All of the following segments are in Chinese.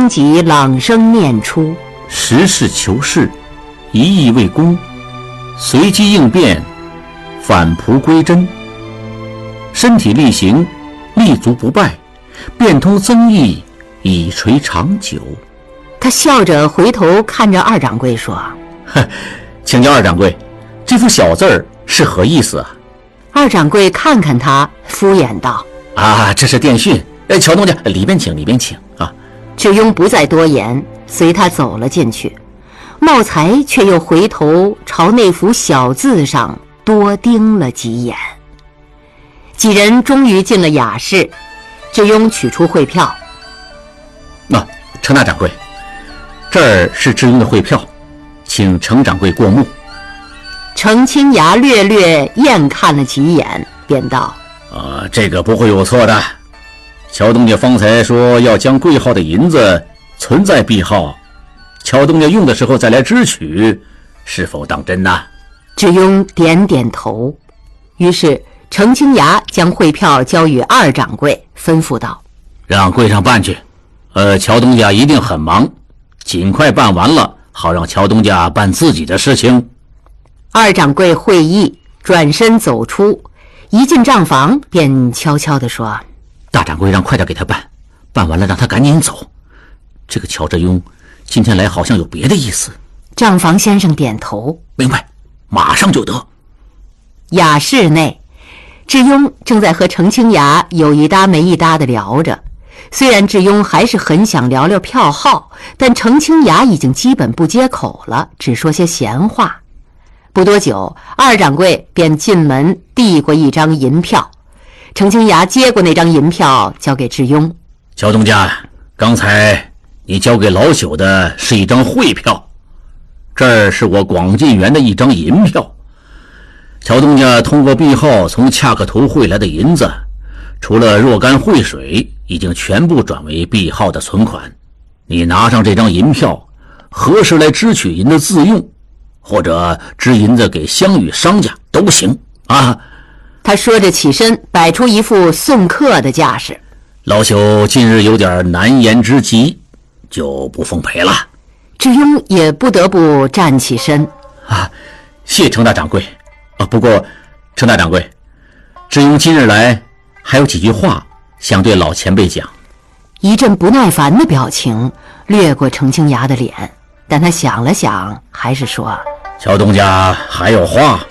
即朗声念出： 实事求是，一意为公，随机应变，返璞归真，身体力行，立足不败，变通增益，以垂长久。 他笑着回头看着二掌柜说： 请教二掌柜，这幅小字儿是何意思啊？ 二掌柜看看他，敷衍道： 这是电讯。乔东家，里边请，里边请啊。 智庸不再多言，随他走了进去。茂才却又回头朝那幅小字上多盯了几眼。几人终于进了雅室，智庸取出汇票。 程大掌柜，这儿是智庸的汇票，请程掌柜过目。 程清雅略略验看了几眼，便道： 这个不会有错的。乔东家方才说要将贵号的银子存在币号，乔东家用的时候再来支取，是否当真呐？ 智庸点点头。于是程清雅将汇票交与二掌柜，吩咐道： 让柜上办去。乔东家一定很忙，尽快办完了，好让乔东家办自己的事情。 二掌柜会意，转身走出，一进账房便悄悄地说： 大掌柜让快点给他办，办完了让他赶紧走。这个乔致庸今天来好像有别的意思。 账房先生点头， 明白，马上就得。 雅室内，智庸正在和程清雅有一搭没一搭地聊着。虽然智庸还是很想聊聊票号，但程清雅已经基本不接口了，只说些闲话。不多久，二掌柜便进门递过一张银票。程清雅接过那张银票，交给智庸。 乔东家，刚才你交给老朽的是一张汇票，这儿是我广进园的一张银票。乔东家通过币号从恰克图汇来的银子，除了若干汇水，已经全部转为币号的存款。你拿上这张银票，何时来支取银子自用，或者支银子给乡与商家都行啊。 他说着起身，摆出一副送客的架势。 老朽近日有点难言之急，就不奉陪了。 智庸也不得不站起身。 谢程大掌柜。不过程大掌柜，智庸今日来还有几句话想对老前辈讲。 一阵不耐烦的表情掠过程清雅的脸，但他想了想，还是说： 乔东家还有话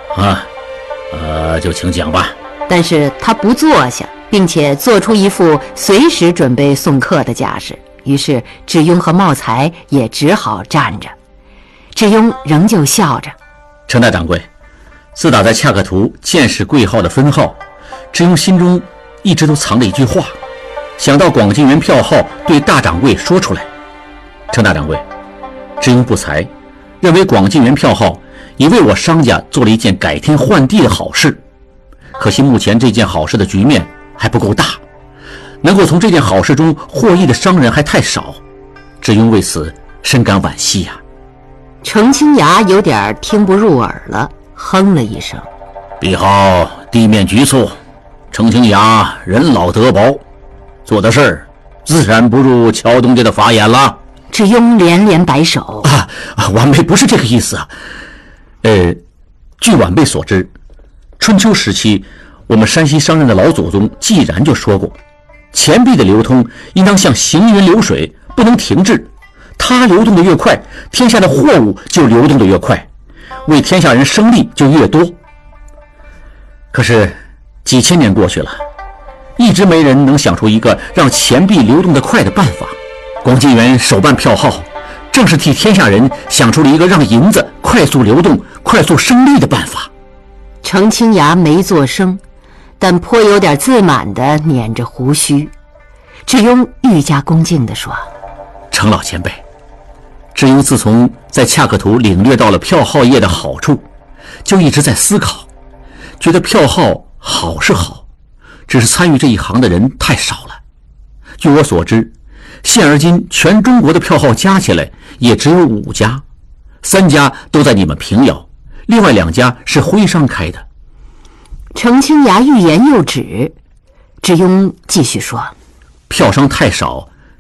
就请讲吧。 但是他不坐下，并且做出一副随时准备送客的架势，于是智庸和茂才也只好站着。智庸仍旧笑着。 程大掌柜，自打在恰克图见识贵号的分号，智庸心中一直都藏着一句话，想到广进园票号对大掌柜说出来。程大掌柜，智庸不才，认为广进园票号已为我商家做了一件改天换地的好事，可惜目前这件好事的局面还不够大，能够从这件好事中获益的商人还太少，智庸为此深感惋惜呀。 程清雅有点听不入耳了，哼了一声。 碧号地面局促，程清雅人老德薄，做的事儿自然不入乔东家的法眼了。 智庸连连摆手。 晚辈不是这个意思啊。据晚辈所知，春秋时期我们山西商人的老祖宗既然就说过，钱币的流通应当像行云流水，不能停滞，它流动的越快，天下的货物就流动的越快，为天下人生利就越多。可是几千年过去了，一直没人能想出一个让钱币流动得快的办法。广进园首办票号，正是替天下人想出了一个让银子快速流动、快速生利的办法。 程清雅没作声，但颇有点自满地捻着胡须。智庸愈加恭敬地说： 程老前辈，智庸自从在恰克图领略到了票号业的好处，就一直在思考，觉得票号好是好，只是参与这一行的人太少了。据我所知，现而今全中国的票号加起来也只有5家，3家都在你们平遥，另外2家是徽商开的。 程清雅欲言又止，智庸继续说： 票商太少，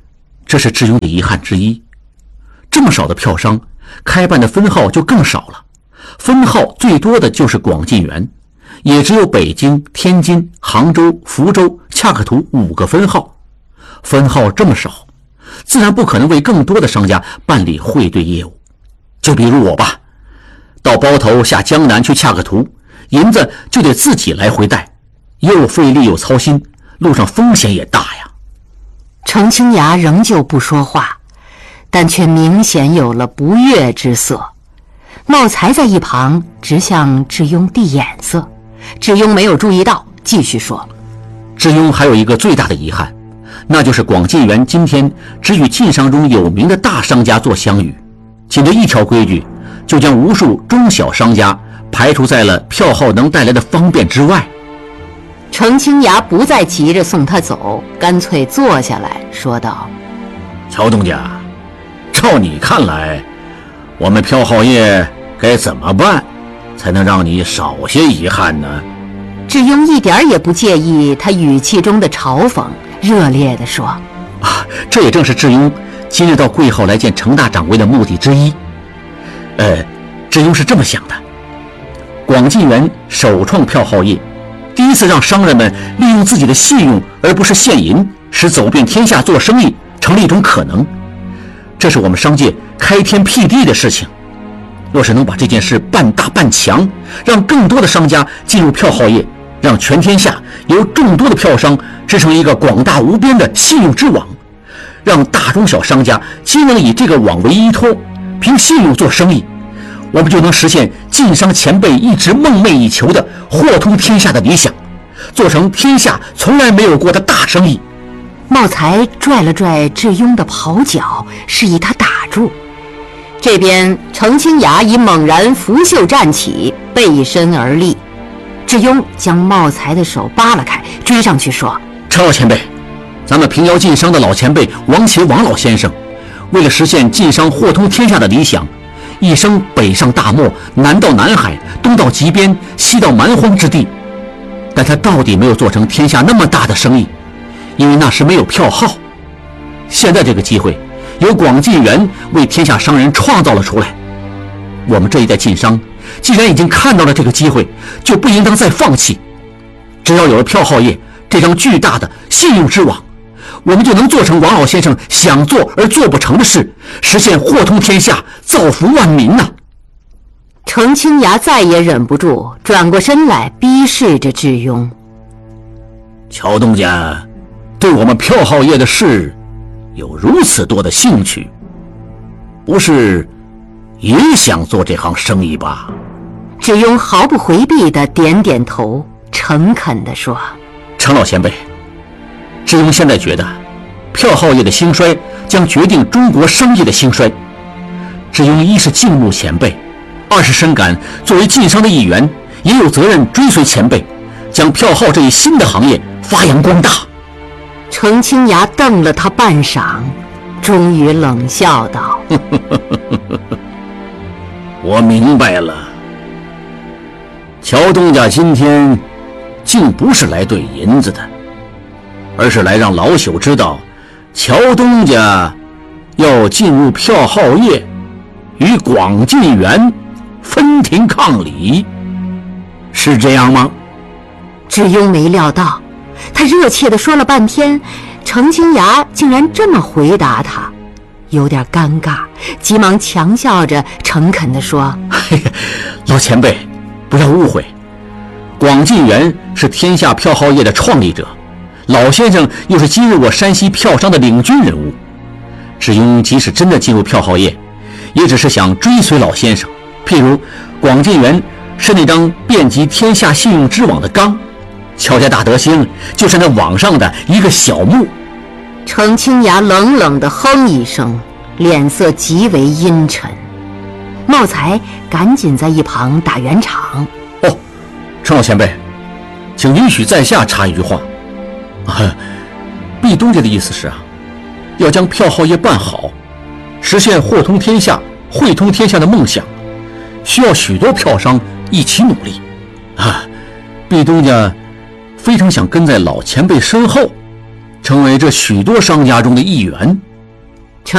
这是智庸的遗憾之一。这么少的票商，开办的分号就更少了。分号最多的就是广晋园，也只有北京、天津、杭州、福州、恰克图5个分号。分号这么少，自然不可能为更多的商家办理汇兑业务。就比如我吧，到包头下江南去恰克图，银子就得自己来回带，又费力又操心，路上风险也大呀。 程清崖仍旧不说话，但却明显有了不悦之色。茂才在一旁直向智庸递眼色，智庸没有注意到，继续说： 智庸还有一个最大的遗憾，那就是广晋园今天只与晋商中有名的大商家做相与，仅这一条规矩，就将无数中小商家排除在了票号能带来的方便之外。 程清崖不再急着送他走，干脆坐下来说道： 乔东家，照你看来，我们票号业该怎么办才能让你少些遗憾呢？ 智庸一点也不介意他语气中的嘲讽，热烈地说： 这也正是智庸今日到贵号来见程大掌柜的目的之一。智庸是这么想的，广晋园首创票号业，第一次让商人们利用自己的信用而不是现银，使走遍天下做生意成了一种可能。这是我们商界开天辟地的事情。若是能把这件事办大办强，让更多的商家进入票号业，让全天下由众多的票商织成一个广大无边的信用之网，让大中小商家皆能以这个网为依托，凭信用做生意，我们就能实现晋商前辈一直梦寐以求的货通天下的理想，做成天下从来没有过的大生意。 茂才拽了拽智庸的袍角，示意他打住。这边程清崖已猛然拂袖站起，背身而立。智庸将茂才的手扒了开，追上去说： 程老前辈，咱们平遥晋商的老前辈王琦王老先生，为了实现晋商货通天下的理想，一生北上大漠，南到南海，东到极边，西到蛮荒之地，但他到底没有做成天下那么大的生意，因为那时没有票号。现在这个机会由广晋园为天下商人创造了出来，我们这一代晋商既然已经看到了这个机会，就不应当再放弃。只要有了票号业这张巨大的信用之网，我们就能做成王老先生想做而做不成的事，实现货通天下，造福万民呐！ 程清崖再也忍不住，转过身来逼视着智庸。 乔东家对我们票号业的事有如此多的兴趣，不是也想做这行生意吧？ 智庸毫不回避地点点头，诚恳地说： 程老前辈，智庸现在觉得票号业的兴衰将决定中国商业的兴衰。智庸一是敬慕前辈，二是深感作为晋商的一员，也有责任追随前辈，将票号这一新的行业发扬光大。 程清崖瞪了他半晌，终于冷笑道： 我明白了，乔东家今天竟不是来兑银子的，而是来让老朽知道，乔东家要进入票号业，与广晋园分庭抗礼，是这样吗？ 智庸没料到，他热切地说了半天，程清崖竟然这么回答他，有点尴尬，急忙强笑着诚恳地说： 老前辈不要误会，广晋园是天下票号业的创立者，老先生又是今日我山西票商的领军人物。智庸即使真的进入票号业，也只是想追随老先生。譬如广晋园是那张遍及天下信用之网的纲，乔家大德兴就是那网上的一个小木。 程清崖冷冷地哼一声，脸色极为阴沉。茂才赶紧在一旁打圆场： 程老前辈，请允许在下插一句话。毕东家的意思是要将票号业办好，实现货通天下、汇通天下的梦想，需要许多票商一起努力。毕东家非常想跟在老前辈身后，成为这许多商家中的一员。